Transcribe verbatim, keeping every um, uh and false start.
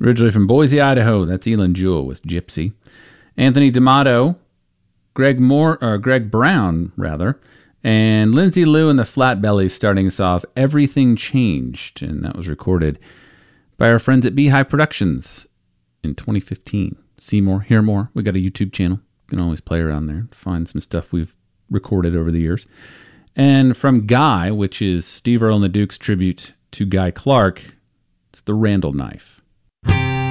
Originally from Boise, Idaho. That's Elin Jewell with Gypsy. Anthony D'Amato, Greg Moore, or Greg Brown, rather, and Lindsay Lou and the Flatbellies starting us off, Everything Changed. And that was recorded by our friends at Beehive Productions in twenty fifteen. See more, hear more. We got a YouTube channel. You can always play around there, find some stuff we've recorded over the years. And from Guy, which is Steve Earle and the Dukes tribute to Guy Clark, it's The Randall Knife.